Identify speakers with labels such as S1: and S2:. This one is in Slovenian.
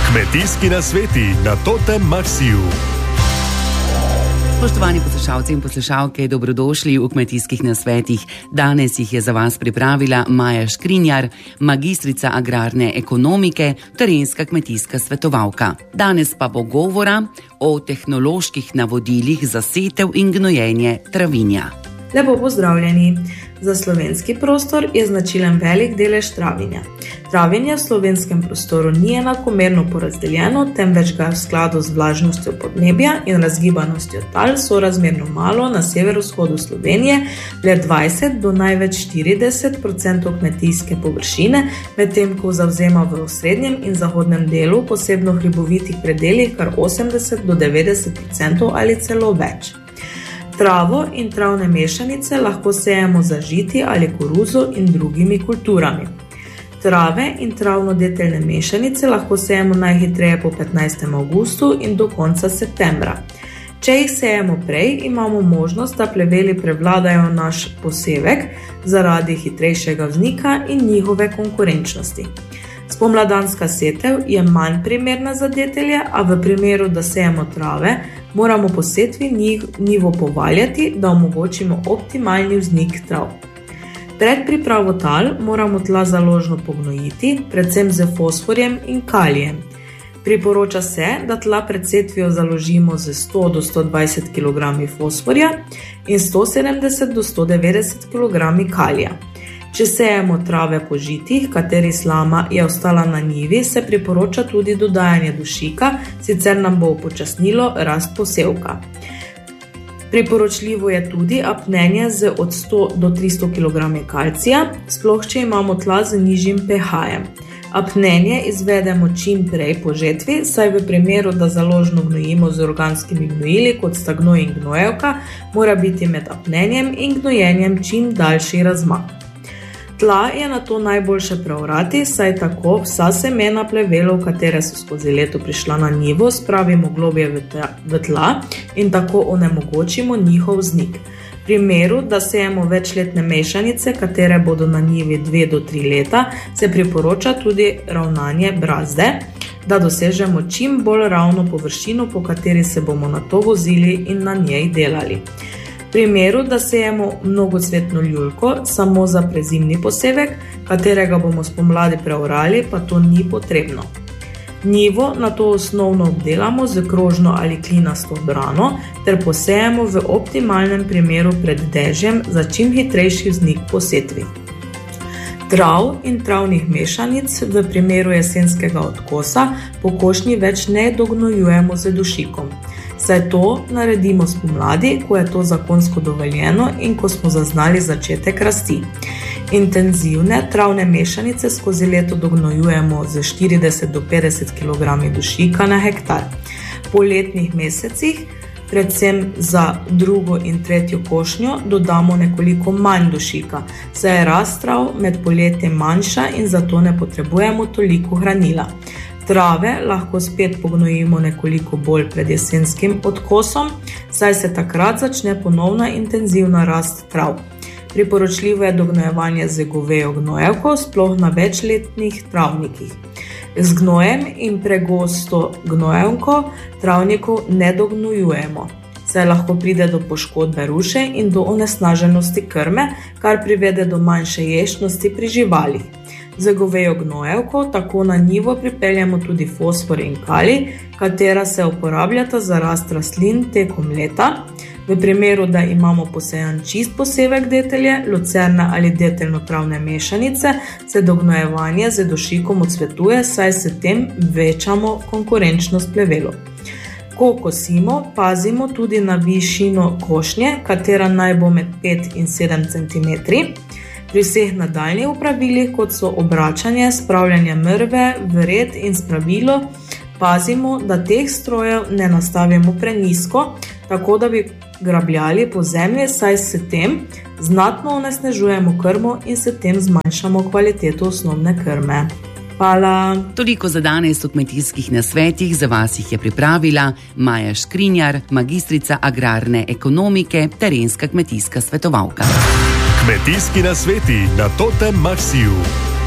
S1: Kmetijski nasveti na Totem Maxiju.
S2: Spoštovani poslušalci in poslušalke, dobrodošli v Kmetijskih nasvetih. Danes jih je za vas pripravila Maja Škrinjar, magistrica agrarne ekonomike, terenska kmetijska svetovalka. Danes pa bo govora o tehnoloških navodilih za setev in gnojenje travinja.
S3: Lepo pozdravljeni. Za slovenski prostor je značilen velik delež travinja. Travinje v slovenskem prostoru ni enakomerno porazdeljeno, temveč ga v skladu z vlažnostjo podnebja in razgibanostjo tal sorazmerno malo na severovzhodu Slovenije, le 20 do največ 40% kmetijske površine, medtem ko zavzema v osrednjem in zahodnem delu, posebno v hribovitih predelih, kar 80 do 90% ali celo več. Travo in travne mešanice lahko sejemo za žiti ali koruzo in drugimi kulturami. Trave in travno-deteljne mešanice lahko sejemo najhitreje po 15. avgustu in do konca septembra. Če jih sejemo prej, imamo možnost, da pleveli prevladajo naš posevek zaradi hitrejšega vznika in njihove konkurenčnosti. Spomladanska setev je manj primerna za detelje, a v primeru, da sejemo trave, moramo po setvi njivo povaljati, da omogočimo optimalni vznik trav. Pred pripravo tal moramo tla založno pognojiti, predvsem z fosforjem in kalijem. Priporoča se, da tla pred setvijo založimo z 100 do 120 kg fosforja in 170 do 190 kg kalija. Če sejemo trave po žitih, kateri slama je ostala na njivi, se priporoča tudi dodajanje dušika, sicer nam bo upočasnilo rast posevka. Priporočljivo je tudi apnenje z od 100 do 300 kg kalcija, sploh če imamo tla z nižjim pH-jem. Apnenje izvedemo čim prej po žetvi, saj v primeru, da založno gnojimo z organskimi gnojili, kot sta gnoj in gnojevka, mora biti med apnenjem in gnojenjem čim daljši razmak. Tla je na to najboljše preorati, saj tako vsa semena plevelov, katere so skozi leto prišla na njivo, spravimo globje v tla in tako onemogočimo njihov vznik. V primeru, da sejemo večletne mešanice, katere bodo na njivi 2 do 3 leta, se priporoča tudi ravnanje brazde, da dosežemo čim bolj ravno površino, po kateri se bomo na to vozili in na njej delali. V primeru, da sejemo mnogocvetno ljuljko samo za prezimni posevek, katerega bomo spomladi preorali, pa to ni potrebno. Njivo na to osnovno obdelamo z krožno ali klinasto brano ter posejemo v optimalnem primeru pred dežjem za čim hitrejši vznik po setvi. Trav in travnih mešanic v primeru jesenskega odkosa po košnji več ne dognojujemo z dušikom. Saj to naredimo spomladi, ko je to zakonsko dovoljeno in ko smo zaznali začetek rasti. Intenzivne travne mešanice skozi leto dognojujemo z 40 do 50 kg dušika na hektar. Po letnih mesecih, predvsem za drugo in tretjo košnjo, dodamo nekoliko manj dušika, saj je rast trav med poletjem manjša in zato ne potrebujemo toliko hranila. Trave lahko spet pognojimo nekoliko bolj pred jesenskim odkosom, saj se takrat začne ponovna intenzivna rast trav. Priporočljivo je dognojevanje z govejo gnojevko, sploh na večletnih travnikih. Z gnojem in pregosto gnojevko travnikov ne dognojujemo, saj lahko pride do poškodbe ruše in do onesnaženosti krme, kar privede do manjše ješnosti pri živalih. Z govejo gnojevko tako na njivo pripeljamo tudi fosfor in kalij, katera se uporabljata za rast rastlin tekom leta. V primeru, da imamo posejan čist posevek detelje, lucerne ali deteljno-travne mešanice, se dognojevanje z dušikom odsvetuje, saj s tem večamo konkurenčnost plevelov. Ko kosimo, pazimo tudi na višino košnje, katera naj bo med 5 in 7 cm. Pri vseh nadaljnjih opravilih, kot so obračanje, spravljanje mrve v red in spravilo, pazimo, da teh strojev ne nastavimo prenizko, tako da bi grabljali po zemlji, saj s tem znatno onesnažujemo krmo in s tem zmanjšamo kvaliteto osnovne krme. Hvala.
S2: Toliko za danes v Kmetijskih nasvetih. Za vas jih je pripravila Maja Škrinjar, magistrica agrarne ekonomike, terenska kmetijska svetovalka.
S1: Kmetijski nasveti na Totem Maxiju.